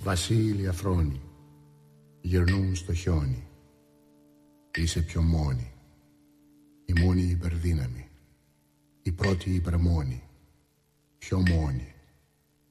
Βασίλη Αφρόνη, γυρνούν στο χιόνι. Είσαι πιο μόνη, η μόνη υπερδύναμη, η πρώτη υπερμόνη, πιο μόνη.